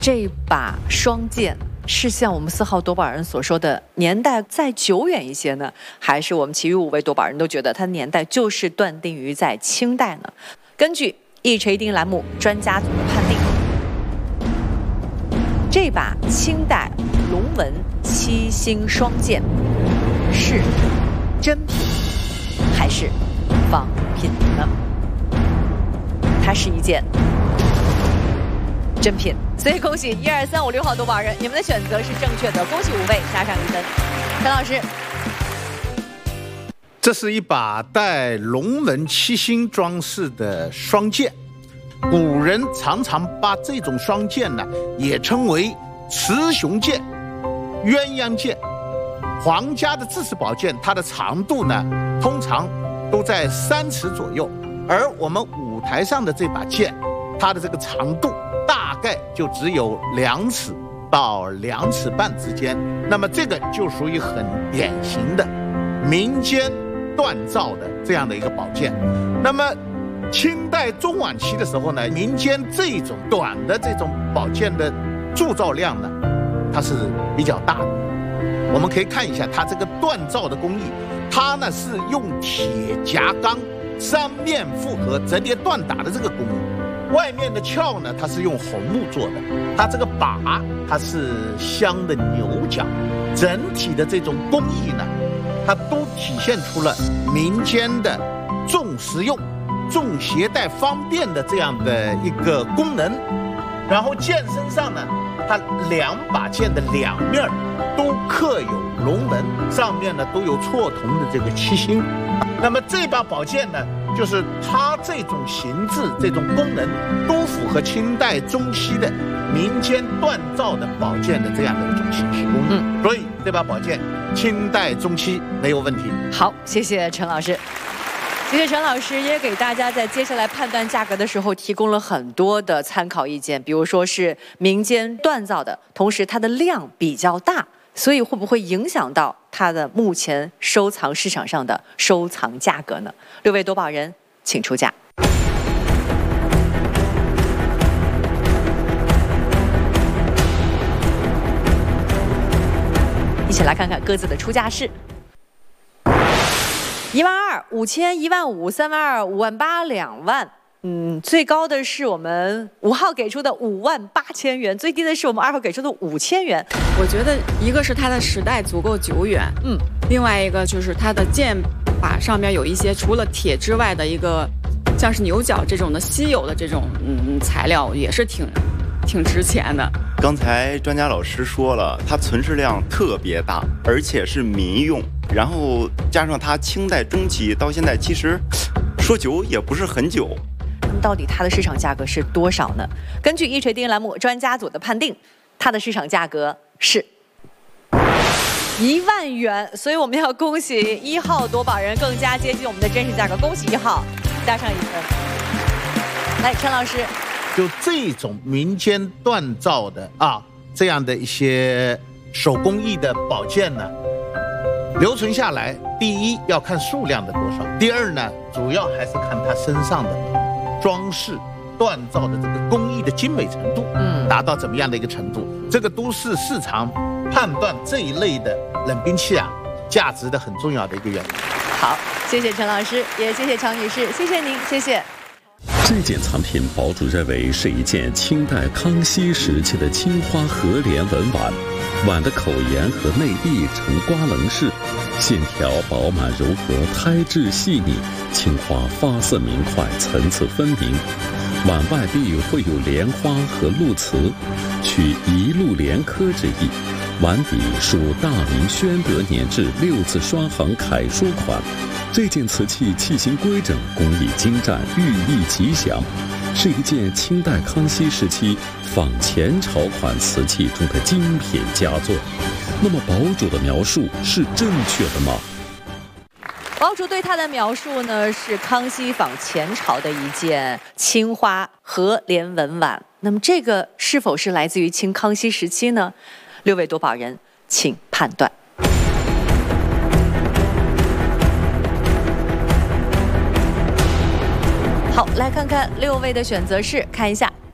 这把双剑是像我们4号夺宝人所说的年代再久远一些呢，还是我们其余5位夺宝人都觉得它的年代就是断定于在清代呢？根据一锤定音栏目专家组的判定，这把清代龙纹7星双剑是真品还是仿品呢？它是一件真品，所以恭喜1、2、3、5、6号夺宝人，你们的选择是正确的，恭喜5位杀上1分。陈老师， 这是一把带龙纹7星装饰的双剑，古人常常把这种双剑呢，也称为雌雄剑、鸳鸯剑。皇家的制式宝剑，它的长度呢，通常都在3尺左右，而我们舞台上的这把剑，它的这个长度大概就只有2尺到2尺半之间。那么这个就属于很典型的民间锻造的这样的一个宝剑。那么清代中晚期的时候呢，民间这种短的这种宝剑的铸造量呢，它是比较大的。我们可以看一下它这个锻造的工艺，它呢是用铁夹钢3面复合折叠锻打的这个工艺，外面的鞘呢它是用红木做的，它这个把它是镶的牛角，整体的这种工艺呢，它都体现出了民间的重实用、重携带方便的这样的一个功能。然后剑身上呢，它2把剑的2面都刻有龙纹，上面呢都有错铜的这个7星。那么这把宝剑呢，就是它这种形制、这种功能都符合清代中期的民间锻造的宝剑的这样的一种形式工艺。所以这把宝剑清代中期没有问题。 好，谢谢陈老师。谢谢陈老师，也给大家在接下来判断价格的时候提供了很多的参考意见，比如说是民间锻造的，同时它的量比较大，所以会不会影响到它的目前收藏市场上的收藏价格呢？6位夺宝人，请出价。一起来看看各自的出价是。12000、5000、15000、32000、58000、2万。最高的是我们5号给出的58000元，最低的是我们2号给出的5000元。 我觉得一个是它的时代足够久远，另外一个就是它的剑把上面有一些除了铁之外的一个像是牛角这种的稀有的这种材料，也是挺值钱的。 刚才专家老师说了，它存世量特别大，而且是民用，然后加上它清代中期到现在，其实说久也不是很久。 那么到底它的市场价格是多少呢？根据一锤定音栏目专家组的判定，它的市场价格是1万元，所以我们要恭喜1号夺宝人更加接近我们的真实价格，恭喜1号加上1分。来，陈老师。 就这种民间锻造的这样的一些手工艺的宝剑呢，留存下来，第一要看数量的多少，第二呢，主要还是看它身上的装饰锻造的这个工艺的精美程度，达到怎么样的一个程度，这个都是市场判断这一类的冷兵器价值的很重要的一个原因。 好，谢谢陈老师，也谢谢常女士，谢谢您，谢谢。 这件藏品，堡主认为是一件清代康熙时期的青花和莲纹碗，碗的口沿和内壁呈瓜棱式，线条饱满柔和，胎质细腻，青花发色明快，层次分明。碗外壁绘有莲花和鹿词，取一路连科之意。碗底属大明宣德年制6字双行楷书款。这件瓷器器型规整，工艺精湛，寓意吉祥，是一件清代康熙时期仿前朝款瓷器中的精品佳作。那么堡主的描述是正确的吗？ 堡主对它的描述呢，是康熙仿前朝的一件青花和莲纹碗。那么这个是否是来自于清康熙时期呢？6位夺宝人，请判断。好，来看看6位的选择是，看一下